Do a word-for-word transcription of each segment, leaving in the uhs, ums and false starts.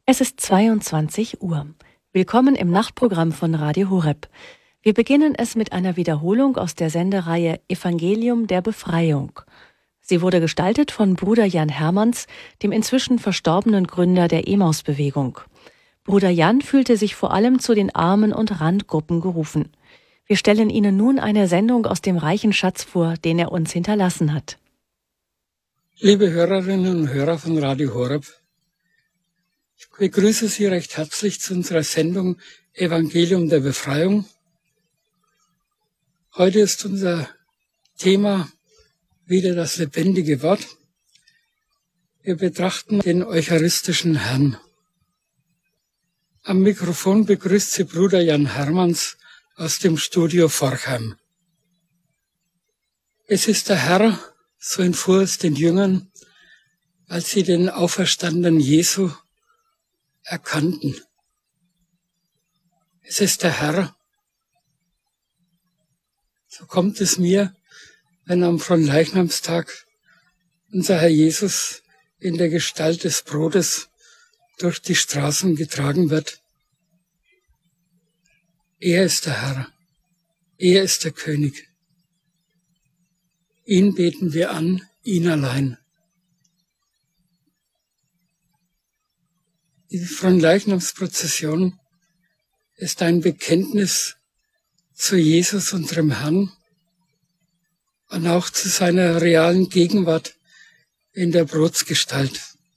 Es ist zweiundzwanzig Uhr. Willkommen im Nachtprogramm von Radio Horeb. Wir beginnen es mit einer Wiederholung aus der Sendereihe Evangelium der Befreiung. Sie wurde gestaltet von Bruder Jan Hermanns, dem inzwischen verstorbenen Gründer der Emmaus-Bewegung. Bruder Jan fühlte sich vor allem zu den Armen und Randgruppen gerufen. Wir stellen Ihnen nun eine Sendung aus dem reichen Schatz vor, den er uns hinterlassen hat. Liebe Hörerinnen und Hörer von Radio Horeb, ich begrüße Sie recht herzlich zu unserer Sendung Evangelium der Befreiung. Heute ist unser Thema wieder das lebendige Wort. Wir betrachten den eucharistischen Herrn. Am Mikrofon begrüßt Sie Bruder Jan Hermanns aus dem Studio Forchheim. Es ist der Herr, so entfuhr es den Jüngern, als sie den auferstandenen Jesu erkannten. Es ist der Herr. So kommt es mir, wenn am Fronleichnamstag unser Herr Jesus in der Gestalt des Brotes durch die Straßen getragen wird. Er ist der Herr. Er ist der König. Ihn beten wir an, ihn allein. Die Fronleichnamsprozession ist ein Bekenntnis zu Jesus, unserem Herrn, und auch zu seiner realen Gegenwart in der Brotsgestalt.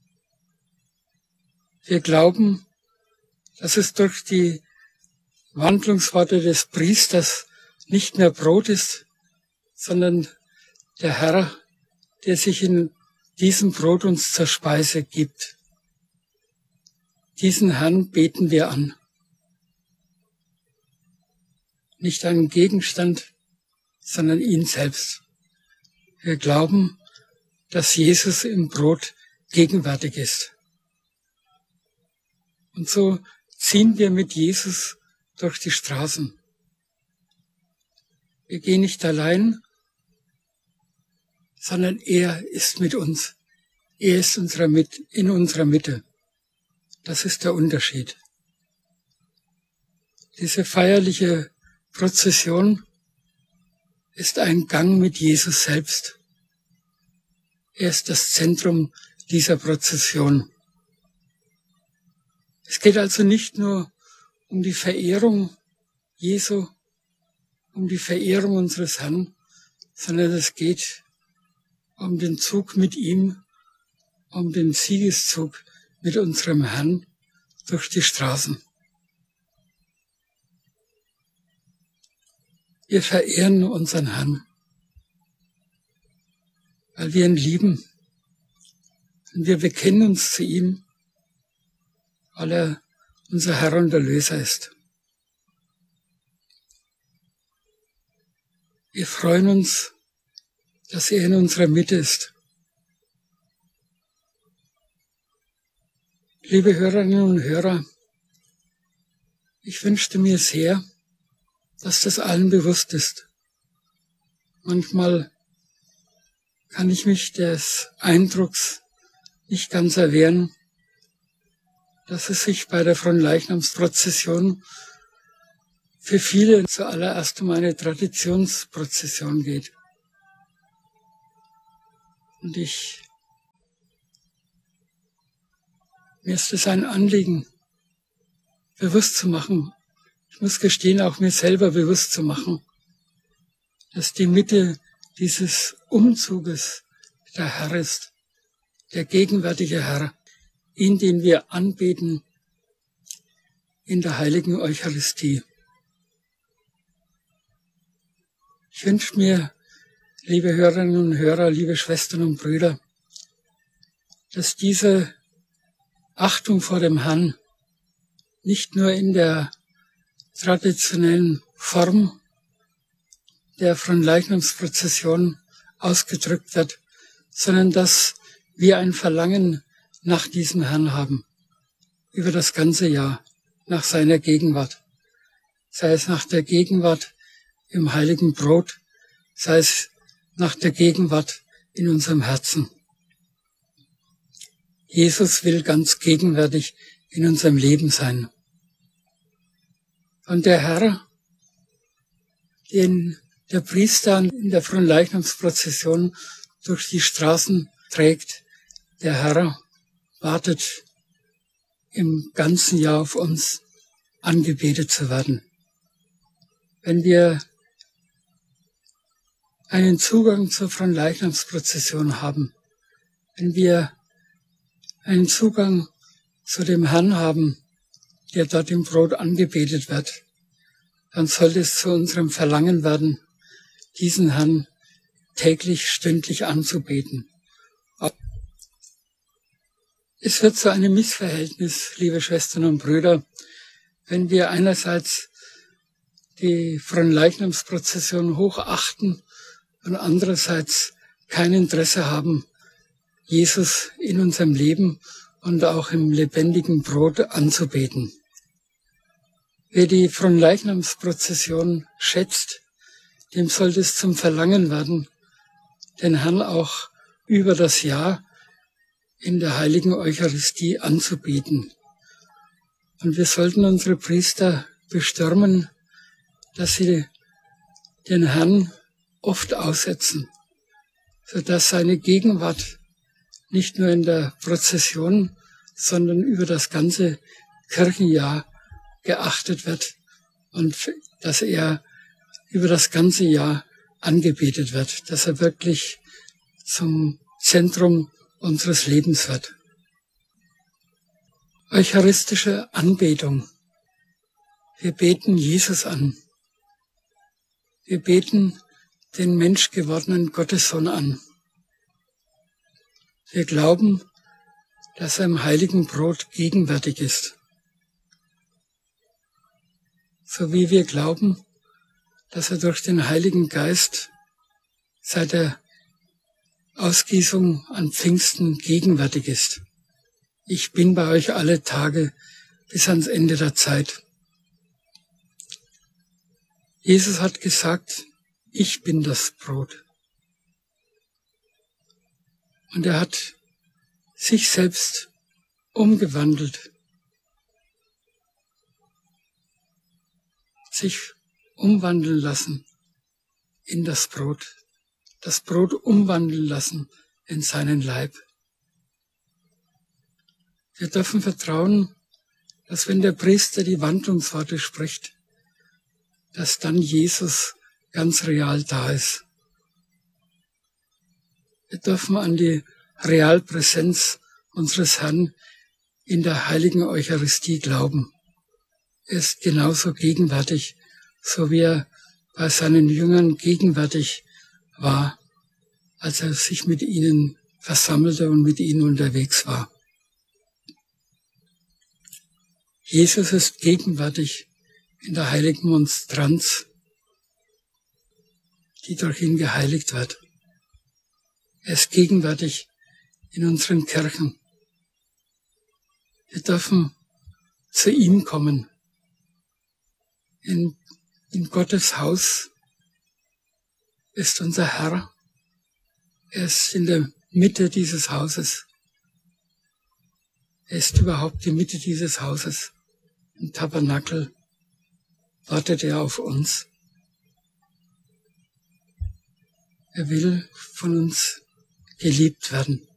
Wir glauben, dass es durch die Wandlungsworte des Priesters nicht mehr Brot ist, sondern der Herr, der sich in diesem Brot uns zur Speise gibt. Diesen Herrn beten wir an. Nicht einen Gegenstand, sondern ihn selbst. Wir glauben, dass Jesus im Brot gegenwärtig ist. Und so ziehen wir mit Jesus durch die Straßen. Wir gehen nicht allein, sondern er ist mit uns. Er ist unserer mit, in unserer Mitte. Das ist der Unterschied. Diese feierliche Prozession ist ein Gang mit Jesus selbst. Er ist das Zentrum dieser Prozession. Es geht also nicht nur um die Verehrung Jesu, um die Verehrung unseres Herrn, sondern es geht um den Zug mit ihm, um den Siegeszug mit unserem Herrn durch die Straßen. Wir verehren unseren Herrn, weil wir ihn lieben. Und wir bekennen uns zu ihm, weil er unser Herr und Erlöser ist. Wir freuen uns, dass er in unserer Mitte ist. Liebe Hörerinnen und Hörer, ich wünschte mir sehr, dass das allen bewusst ist. Manchmal kann ich mich des Eindrucks nicht ganz erwehren, dass es sich bei der Fronleichnamsprozession für viele zuallererst um eine Traditionsprozession geht. Und ich, mir ist es ein Anliegen, bewusst zu machen, ich muss gestehen, auch mir selber bewusst zu machen, dass die Mitte dieses Umzuges der Herr ist, der gegenwärtige Herr, ihn, den wir anbeten in der heiligen Eucharistie. Ich wünsche mir, liebe Hörerinnen und Hörer, liebe Schwestern und Brüder, dass diese Achtung vor dem Herrn nicht nur in der traditionellen Form der Fronleichnamsprozession ausgedrückt wird, sondern dass wir ein Verlangen nach diesem Herrn haben, über das ganze Jahr, nach seiner Gegenwart. Sei es nach der Gegenwart im heiligen Brot, sei es nach der Gegenwart in unserem Herzen. Jesus will ganz gegenwärtig in unserem Leben sein. Und der Herr, den der Priester in der Fronleichnamsprozession durch die Straßen trägt, der Herr wartet im ganzen Jahr auf uns, angebetet zu werden. Wenn wir einen Zugang zur Fronleichnamsprozession haben, wenn wir einen Zugang zu dem Herrn haben, der dort im Brot angebetet wird, dann sollte es zu unserem Verlangen werden, diesen Herrn täglich, stündlich anzubeten. Es wird zu einem Missverhältnis, liebe Schwestern und Brüder, wenn wir einerseits die Fronleichnamsprozession hochachten und andererseits kein Interesse haben, Jesus in unserem Leben und auch im lebendigen Brot anzubeten. Wer die Fronleichnamsprozession schätzt, dem sollte es zum Verlangen werden, den Herrn auch über das Jahr in der heiligen Eucharistie anzubeten. Und wir sollten unsere Priester bestürmen, dass sie den Herrn oft aussetzen, sodass seine Gegenwart nicht nur in der Prozession, sondern über das ganze Kirchenjahr geachtet wird und dass er über das ganze Jahr angebetet wird, dass er wirklich zum Zentrum unseres Lebens wird. Eucharistische Anbetung. Wir beten Jesus an. Wir beten den menschgewordenen Gottessohn an. Wir glauben, dass er im heiligen Brot gegenwärtig ist. So wie wir glauben, dass er durch den Heiligen Geist seit der Ausgießung an Pfingsten gegenwärtig ist. Ich bin bei euch alle Tage bis ans Ende der Zeit. Jesus hat gesagt, ich bin das Brot. Und er hat sich selbst umgewandelt, sich umwandeln lassen in das Brot, das Brot umwandeln lassen in seinen Leib. Wir dürfen vertrauen, dass wenn der Priester die Wandlungsworte spricht, dass dann Jesus ganz real da ist. Wir dürfen an die Realpräsenz unseres Herrn in der heiligen Eucharistie glauben. Er ist genauso gegenwärtig, so wie er bei seinen Jüngern gegenwärtig war, als er sich mit ihnen versammelte und mit ihnen unterwegs war. Jesus ist gegenwärtig in der heiligen Monstranz, die durch ihn geheiligt wird. Er ist gegenwärtig in unseren Kirchen. Wir dürfen zu ihm kommen. In, in Gottes Haus ist unser Herr. Er ist in der Mitte dieses Hauses. Er ist überhaupt die Mitte dieses Hauses. Im Tabernakel wartet er auf uns. Er will von uns geliebt werden.